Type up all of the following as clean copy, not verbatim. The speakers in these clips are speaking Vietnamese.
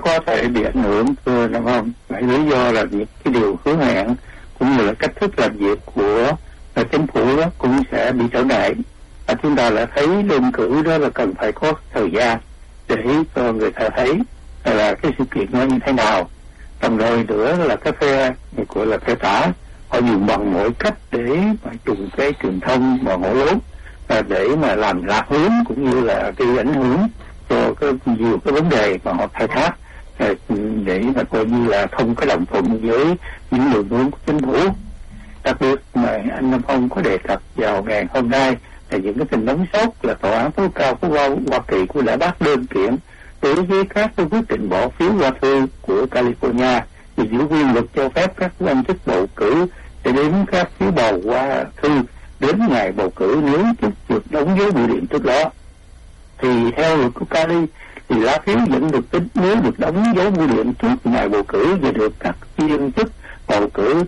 có thể bị ảnh hưởng, thưa đúng không? Lý do là những cái điều hứa hẹn cũng như là cách thức làm việc của chính phủ đó cũng sẽ bị trở ngại. Chúng ta đã thấy đơn cử đó là cần phải có thời gian để cho người ta thấy là cái sự kiện nó như thế nào. Đồng thời nữa là cái phe gọi là phe tả, họ dùng bằng mọi cách để mà dùng cái truyền thông mà hổ lốn để mà làm lạc hướng cũng như là gây ảnh hưởng cho nhiều cái vấn đề mà họ khai thác để mà coi như là không có đồng thuận với những đường hướng của chính phủ. Đặc biệt mà anh Nam Phong có đề cập vào ngày hôm nay là những cái tình nóng sốt là tòa án tối cao của Hoa Kỳ cũng đã bác đơn kiện đối với các cái quyết định bỏ phiếu qua thư của California thì giữ quyền lực cho phép các quan chức bầu cử để đếm các phiếu bầu qua thư đến ngày bầu cử nếu chức được đóng dấu bưu điện trước đó. Thì theo luật của Cali thì lá phiếu vẫn được tính nếu được đóng dấu bưu điện trước ngày bầu cử và được các viên chức bầu cử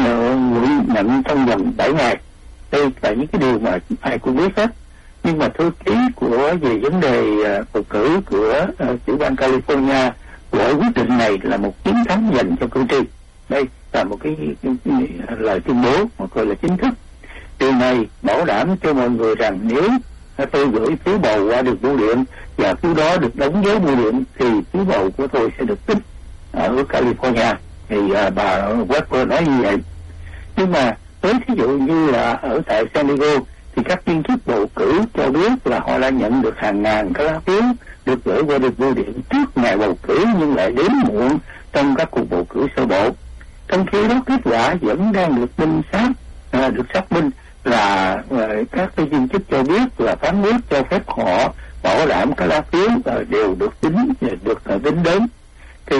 nhận trong vòng 7 ngày. Đây là những cái điều mà ai cũng biết hết. Nhưng mà thư ký về vấn đề bầu cử của tiểu bang California gọi quyết định này là một chiến thắng dành cho cử tri. Đây là một cái lời tuyên bố mà gọi là chính thức. Điều này bảo đảm cho mọi người rằng nếu tôi gửi phiếu bầu qua đường bưu điện và phiếu đó được đóng dấu bưu điện thì phiếu bầu của tôi sẽ được tính ở California. Thì bà Weber nói như vậy. Nhưng mà với thí dụ như là ở tại San Diego thì các viên chức bầu cử cho biết là họ đã nhận được hàng ngàn cái lá phiếu được gửi qua đường bưu điện trước ngày bầu cử nhưng lại đến muộn trong các cuộc bầu cử sơ bộ. Trong khi đó kết quả vẫn đang được được xác minh là các viên chức cho biết là phán quyết cho phép họ bảo đảm các lá phiếu đều được tính đến. Thì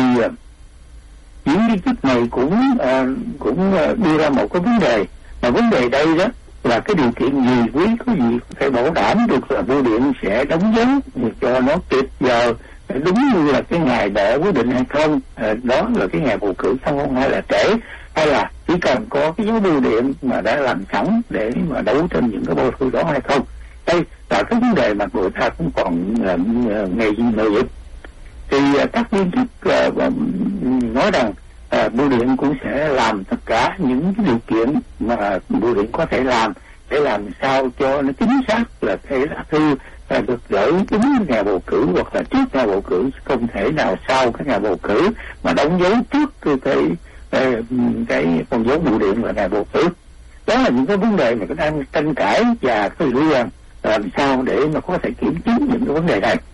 những viên chức này cũng đưa ra một cái vấn đề, mà vấn đề đây đó là cái điều kiện gì quý vị phải bảo đảm được là bưu điện sẽ đóng dấu cho nó kịp giờ đúng như là cái ngày đã quyết định hay không, đó là cái ngày bầu cử xong hay là trễ, hay là chỉ cần có cái dấu bưu điện mà đã làm sẵn để mà đấu trên những cái bầu thư đó hay không. Đây là cái vấn đề mà người ta cũng còn nghi ngờ. Thì các viên chức nói rằng bưu điện cũng sẽ làm tất cả những cái điều kiện mà bưu điện có thể làm để làm sao cho nó chính xác là cái lá thư được gửi đúng ngày bầu cử hoặc là trước ngày bầu cử, không thể nào sau cái ngày bầu cử mà đóng dấu trước cái con dấu bưu điện là ngày bầu cử. Đó là những cái vấn đề mà đang tranh cãi và tôi nghĩ rằng làm sao để mà có thể kiểm chứng những cái vấn đề này.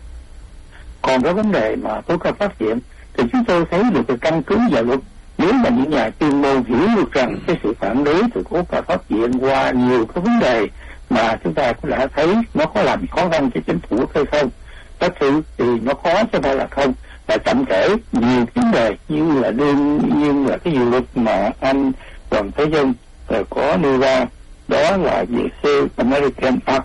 Còn cái vấn đề mà tối cao pháp viện thì chúng tôi thấy được cái căn cứ vào luật. Nếu mà những nhà chuyên môn hiểu được rằng cái sự phản đối từ tối cao pháp viện qua nhiều cái vấn đề mà chúng ta cũng đã thấy nó có làm khó khăn cho chính phủ hay không, thật sự thì nó khó chứ không phải là không, và chậm trễ nhiều vấn đề như là đương nhiên là cái dự luật mà anh Hoàng Thế Dân có đưa ra, đó là về American Act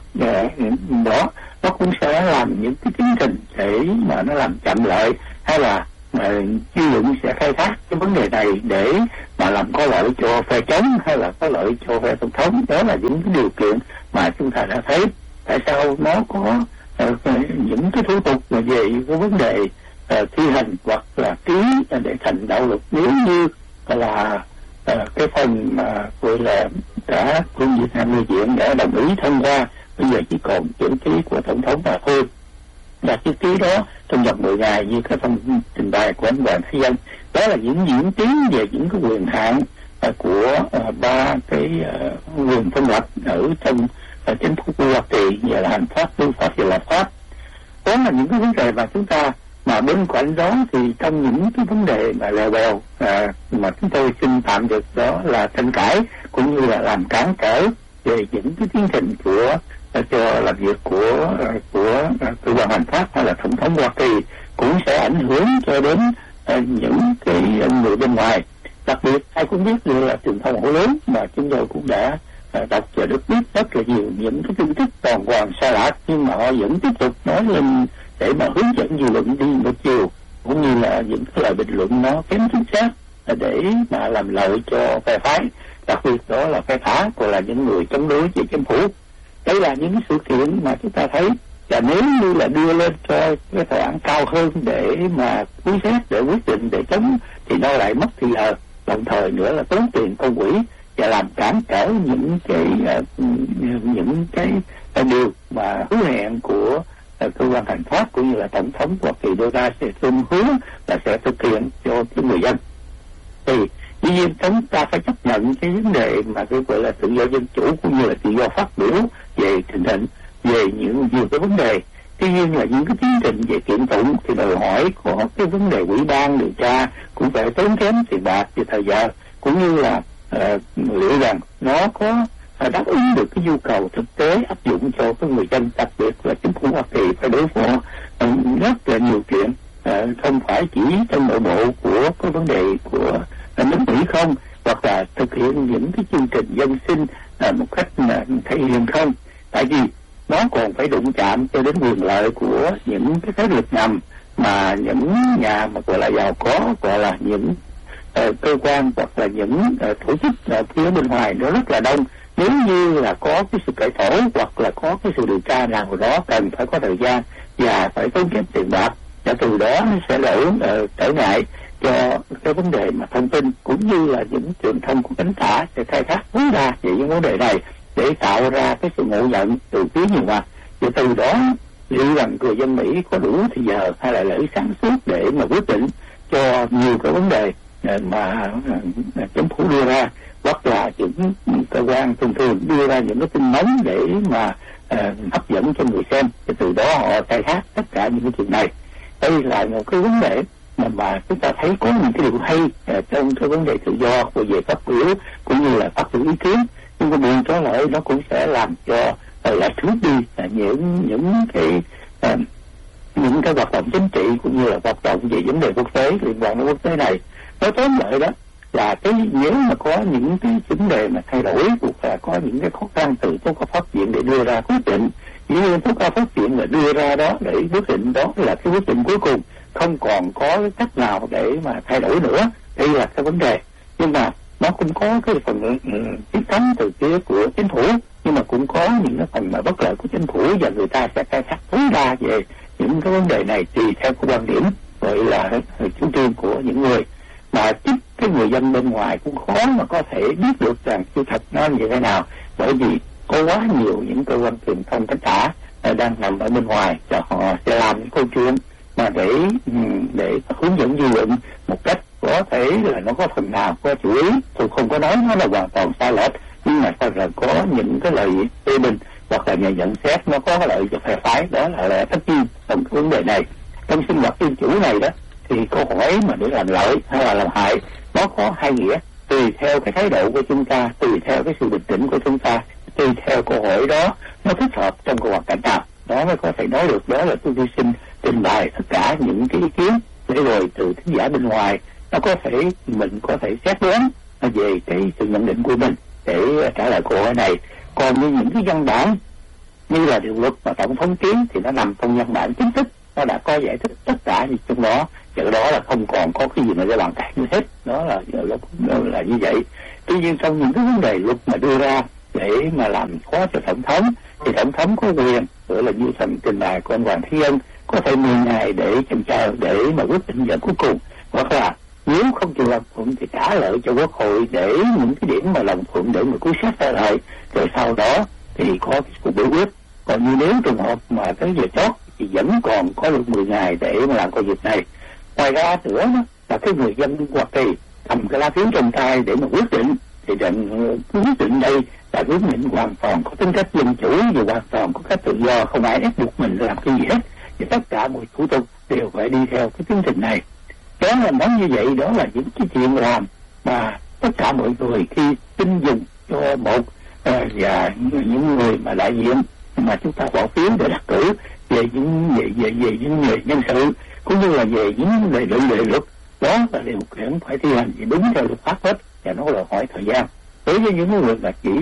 đó, nó cũng sẽ làm những cái tiến trình để mà nó làm chậm lại, hay là dư luận sẽ khai thác cái vấn đề này để mà làm có lợi cho phe chống hay là có lợi cho phe tổng thống. Đó là những cái điều kiện mà chúng ta đã thấy. Tại sao nó có những cái thủ tục về cái vấn đề thi hành hoặc là ký để thành đạo luật, nếu như là cái phần mà gọi là cả Quân Việt Nam Nghị viện đã đồng ý thông qua, bây giờ chỉ còn chữ ký của tổng thống mà thôi. Và chữ ký đó trong vòng 10 ngày như cái thông trình bày của anh Hoàng Thế Dân. Đó là những diễn tiến về những cái quyền hạn của ba cái quyền phân lập ở trong chính phủ của Hoa Kỳ, về là hành pháp, tư pháp và lập pháp. Đó là những cái vấn đề mà chúng ta, mà bên cạnh đó thì trong những cái vấn đề mà lèo bèo mà chúng tôi xin tạm được đó là tranh cãi cũng như là làm cản trở về những cái tiến trình của cho làm việc của cơ quan hành pháp hay là tổng thống Hoa Kỳ, cũng sẽ ảnh hưởng cho đến những cái người bên ngoài. Đặc biệt ai cũng biết được là truyền thông hổ lớn mà chúng tôi cũng đã đọc và được biết rất là nhiều những cái tin tức toàn hoàn sai lạc, nhưng mà họ vẫn tiếp tục nói lên để mà hướng dẫn dư luận đi một chiều, cũng như là những cái lời bình luận nó kém chính xác để mà làm lợi cho phe phái, đặc biệt đó là phe phá, còn là những người chống đối về chính phủ. Đây là những cái sự kiện mà chúng ta thấy Và nếu như là đưa lên cho cái tòa án cao hơn để mà cứu xét, để quyết định, để chống, thì nó lại mất thì giờ, đồng thời nữa là tốn tiền công quỹ và làm cản trở những cái điều mà hứa hẹn của cơ quan hành pháp cũng như là tổng thống Hoa Kỳ đưa ra sẽ xung hứa là sẽ thực hiện cho cái người dân. Thì dĩ nhiên chúng ta phải chấp nhận cái vấn đề mà cái gọi là tự do dân chủ cũng như là tự do phát biểu về tình hình, về nhiều cái vấn đề. Tuy nhiên là những cái tiến trình về kiện tụng thì đòi hỏi có cái vấn đề ủy ban điều tra cũng phải tốn kém tiền bạc và thời giờ, cũng như là liệu rằng nó có đáp ứng được cái nhu cầu thực tế áp dụng cho cái người dân, đặc biệt là chính phủ Hoa Kỳ phải đối phó rất là nhiều chuyện, không phải chỉ trong nội bộ của cái vấn đề của nước Mỹ không, hoặc là thực hiện những cái chương trình dân sinh một cách thể hiện không, tại vì nó còn phải đụng chạm cho đến quyền lợi của những cái thế lực ngầm mà những nhà mà gọi là giàu có, gọi là những cơ quan hoặc là những tổ chức phía bên ngoài nó rất là đông. Nếu như là có cái sự cải tổ hoặc là có cái sự điều tra nào đó cần phải có thời gian và phải tốn kém tiền bạc, và từ đó nó sẽ trở ngại cho cái vấn đề mà thông tin cũng như là những truyền thông của cánh tả sẽ khai thác tối đa về những vấn đề này để tạo ra cái sự ngộ nhận từ phía nhiều mặt. Và từ đó liệu rằng người dân Mỹ có đủ thì giờ hay là lợi sáng suốt để mà quyết định cho nhiều cái vấn đề mà chính phủ đưa ra, hoặc là những cơ quan thường thường đưa ra những cái tin nóng để mà hấp dẫn cho người xem, và từ đó họ khai thác tất cả những cái chuyện này. Đây là một cái vấn đề mà chúng ta thấy có những cái điều hay trong cái vấn đề tự do về phát biểu cũng như là phát biểu ý kiến, nhưng mà buồn có lợi nó cũng sẽ làm cho lại thước đi những cái hoạt động chính trị cũng như là hoạt động về vấn đề quốc tế liên quan đến quốc tế này. Nói tóm lại đó là cái nếu mà có những cái vấn đề mà thay đổi hoặc là có những cái khó khăn từ tố cáo pháp viện để đưa ra quyết định, dĩ nhiên tố cáo pháp viện là đưa ra đó để quyết định đó là cái quyết định cuối cùng, không còn có cái cách nào để mà thay đổi nữa. Đây là cái vấn đề, nhưng mà nó cũng có cái phần tiếp cánh từ phía của chính phủ, nhưng mà cũng có những cái phần mà bất lợi của chính phủ, và người ta sẽ khai thác tối đa về những cái vấn đề này tùy theo cái quan điểm gọi là chủ trương của những người mà chính cái người dân bên ngoài cũng khó mà có thể biết được rằng sự thật nó như thế nào, bởi vì có quá nhiều những cơ quan truyền thông cánh tả đang nằm ở bên ngoài, và họ sẽ làm những câu chuyện mà để hướng dẫn dư luận một cách có thể là nó có phần nào có chủ ý. Tôi không có nói nó là hoàn toàn sai lệch, nhưng mà sao là có những cái lời phê bình hoặc là nhận xét nó có lợi cho phe phái, đó là tất nhiên trong cái vấn đề này. Trong sinh hoạt dân chủ này đó thì câu hỏi mà để làm lợi hay là làm hại nó có hai nghĩa, tùy theo cái thái độ của chúng ta, tùy theo cái sự bình tĩnh của chúng ta, tùy theo câu hỏi đó nó thích hợp trong cái hoàn cảnh nào đó mới có thể nói được. Đó là tôi xin trình bày tất cả những cái ý kiến để rồi từ thính giả bên ngoài nó có thể mình có thể xét đoán về cái sự nhận định của mình để trả lời câu hỏi này. Còn như những cái văn bản như là điều luật mà tổng thống ký thì nó nằm trong văn bản chính thức, nó đã có giải thích tất cả gì trong đó, từ đó là không còn có cái gì mà để bàn cãi như hết. Đó là như vậy. Tuy nhiên trong những cái vấn đề luật mà đưa ra để mà làm khó cho tổng thống thì tổng thống có quyền gọi là như thành trình bày của anh Hoàng Thế Dân có thể 10 ngày để chần chờ để mà quyết định giờ cuối cùng, hoặc là nếu không chịu đồng thuận thì trả lời cho quốc hội để những cái điểm mà đồng thuận để mà cứu xét ra lại, rồi sau đó thì có cái cuộc biểu quyết. Còn như nếu trường hợp mà tới giờ chót thì vẫn còn có được 10 ngày để mà làm công việc này. Ngoài ra nữa là cái người dân Hoa Kỳ cầm cái lá phiếu trong tay để mà quyết định, thì quyết định đây là quyết định hoàn toàn có tính cách dân chủ và hoàn toàn có cách tự do, không ai ép buộc mình làm cái gì hết, và tất cả mọi thủ tục đều phải đi theo cái tiến trình này. Đó là nói như vậy, đó là những cái chuyện làm mà tất cả mọi người khi tin dùng cho một và những người mà đại diện mà chúng ta bỏ phiếu để đắc cử về những người nhân sự cũng như là về những lệ luật, đó là điều kiện phải thi hành gì đúng theo luật pháp hết, và nó đòi hỏi thời gian. Đối với những người mà chỉ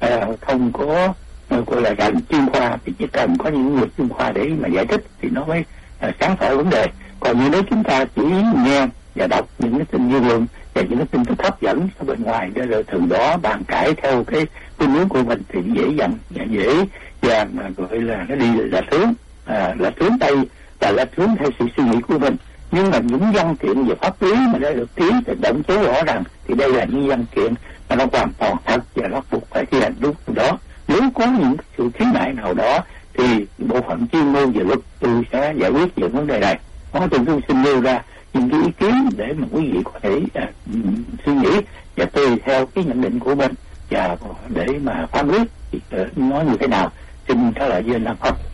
không có gọi là ngành chuyên khoa thì chỉ cần có những người chuyên khoa để mà giải thích thì nó mới sáng tỏ vấn đề. Còn như nếu chúng ta chỉ nghe và đọc những cái tin dư luận và những cái tin tức hấp dẫn ở bên ngoài để rồi từ đó bàn cãi theo cái khuynh hướng của mình thì dễ dàng mà gọi là nó đi là hướng. là trướng tay, là trướng theo sự suy nghĩ của mình. Nhưng mà những văn kiện về pháp lý mà đã được ký thì động tố rõ ràng thì đây là những văn kiện mà nó hoàn toàn thật và bắt buộc phải thi hành đúng đó. Nếu có những sự khiếu nại nào đó thì bộ phận chuyên môn về luật tôi sẽ giải quyết về vấn đề này. Tôi xin nêu ra những cái ý kiến để mà quý vị có thể suy nghĩ và tùy theo cái nhận định của mình và để mà phán quyết nói như thế nào. Xin trả lời với anh Đăng Phong.